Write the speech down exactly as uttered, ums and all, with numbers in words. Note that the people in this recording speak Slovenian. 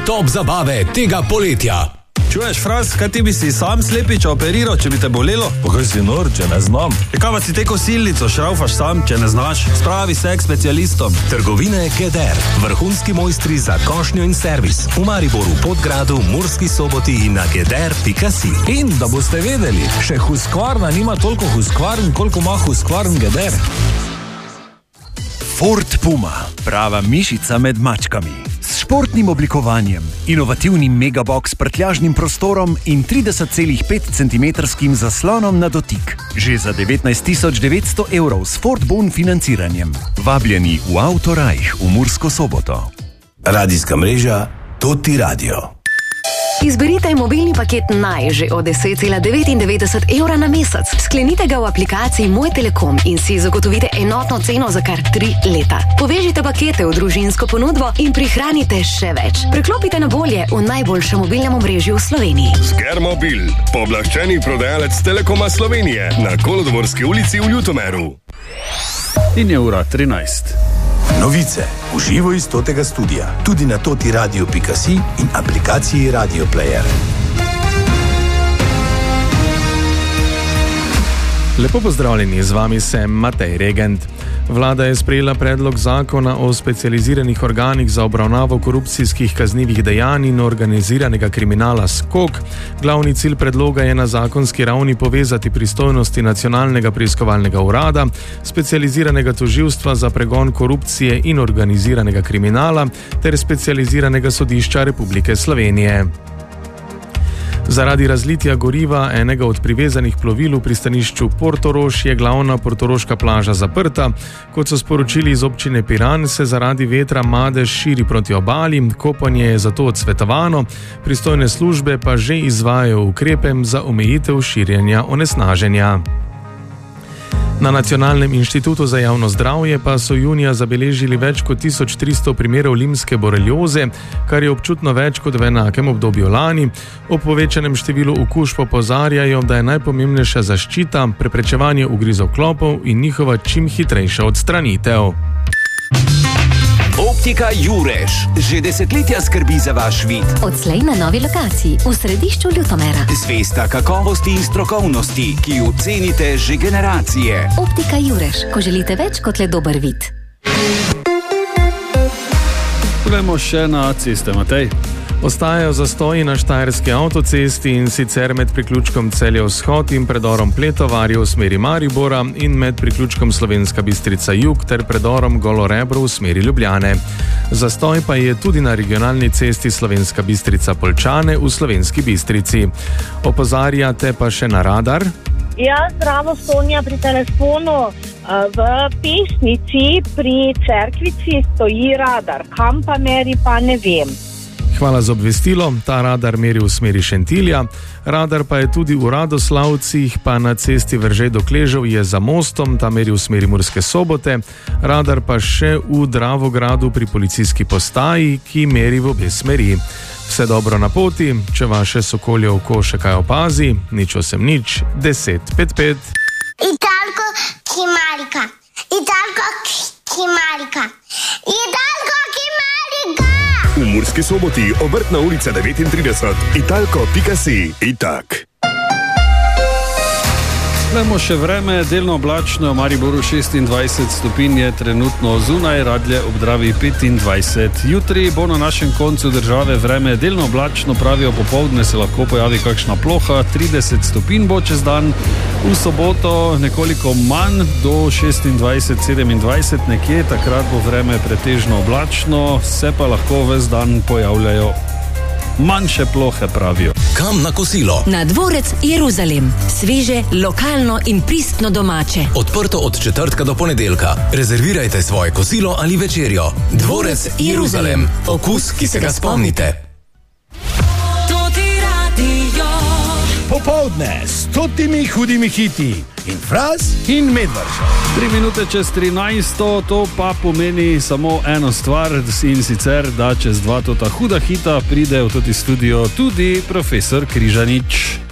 top zabave tega poletja. Čuješ, Fras, kaj ti bi si sam slepiča operiral, če bi te bolelo? Pa kaj si nor, če ne znam? E kaj pa si te kosilnico šraufaš sam, če ne znaš? Spravi se k specialistom. Trgovine Geder, vrhunski mojstri za košnjo in servis. V Mariboru, Podgradu, Murski Soboti in na geder pika si. In da boste vedeli, še Husqvarna nima toliko Husqvarn, koliko ima Husqvarn Geder. Ford Puma, prava mišica med mačkami. S športnim oblikovanjem, inovativnim megabox s prtljažnim prostorom in trideset celih pet centimetrskim zaslonom na dotik. Že za devetnajst tisoč devetsto evrov s Ford Bon financiranjem. Vabljeni v Autorajh v Mursko Soboto. Radijska mreža Toti Radio. Izberite mobilni paket Naj že od deset celih devetindevetdeset evra na mesec. Sklenite ga v aplikaciji Moj Telekom in si zagotovite enotno ceno za kar tri leta. Povežite pakete v družinsko ponudbo in prihranite še več. Preklopite na bolje v najboljšem mobilnem omrežju v Sloveniji. Skermobil, pooblaščeni prodajalec Telekoma Slovenije na Kolodvorski ulici v Ljutomeru. In je ura trinajst. Novice v živo iz Totega studia, tudi na toti radio pika si in aplikaciji Radio Player. Lepo pozdravljeni, z vami sem Matej Regent. Vlada je sprejela predlog zakona o specializiranih organih za obravnavo korupcijskih kaznivih dejanj in organiziranega kriminala SKOK. Glavni cilj predloga je na zakonski ravni povezati pristojnosti Nacionalnega preiskovalnega urada, specializiranega tožilstva za pregon korupcije in organiziranega kriminala ter specializiranega sodišča Republike Slovenije. Zaradi razlitja goriva enega od privezanih plovil v pristanišču Portorož je glavna portoroška plaža zaprta. Kot so sporočili iz občine Piran, se zaradi vetra madež širi proti obali, kopanje je zato odsvetovano, pristojne službe pa že izvajajo ukrepe za omejitev širjenja onesnaženja. Na Nacionalnem inštitutu za javno zdravje pa so junija zabeležili več kot tisoč tristo primerov limske borelioze, kar je občutno več kot v enakem obdobju lani. O povečanem številu okužb opozarjajo, da je najpomembnejša zaščita, preprečevanje ugrizov klopov in njihova čim hitrejša odstranitev. Optika Jurež že desetletja skrbi za vaš vid. Odslej na novi lokaciji v središču Ljutomera. Zvesta kakovosti in strokovnosti, ki jo cenite že generacije. Optika Jurež, ko želite več kot le dober vid. Gremo še na ceste, Matej. Ostajajo zastoji na štajerski avtocesti in sicer med priključkom Celje-Vzhod in predorom Pletovarje v smeri Maribora in med priključkom Slovenska Bistrica-Jug ter predorom Golo-Rebro v smeri Ljubljane. Zastoj pa je tudi na regionalni cesti Slovenska Bistrica-Poljčane v Slovenski Bistrici. Opozarjate pa še na radar? Ja, zdravo, Sonja pri telefonu. V Pesnici pri Cerkvici stoji radar. Kam pa meri, pa ne vem. Hvala za obvestilo. Ta radar meri v smeri Šentilja. Radar pa je tudi v Radoslavcih, pa na cesti Veržej do Kležev je za mostom, ta meri v smeri Murske Sobote. Radar pa še v Dravogradu pri policijski postaji, ki meri v obe smeri. Vse dobro na poti, če vaše sokolje oko še kaj opazi, nič osem nič, deset pet pet. Italko Kimarika, Italko Kimarika, Italko Kimarika. V Murski Soboti, Obrtna ulica devetintrideset, italko pika si, itak. Gremo še vreme, delno oblačno, v Mariboru šestindvajset stopinj je trenutno zunaj, Radlje ob Dravi petindvajset. Jutri bo na našem koncu države vreme delno oblačno, pravijo popoldne se lahko pojavi kakšna ploha, trideset stopinj bo čez dan, v soboto nekoliko manj, do šestindvajset sedemindvajset nekje, takrat bo vreme pretežno oblačno, se pa lahko ves dan pojavljajo manjše plohe, pravijo. Kam na kosilo? Na Dvorec Jeruzalem. Sveže, lokalno in pristno domače. Odprto od četrtka do ponedeljka. Rezervirajte svoje kosilo ali večerjo. Dvorec Jeruzalem. Okus, ki se ga spomnite. Popoldne s stotimi hudimi hiti in Fras in Medvrža. Tri minute čez trinajsto, to pa pomeni samo eno stvar in sicer, da čez dva tota huda hita pride v toti studio tudi profesor Križanič.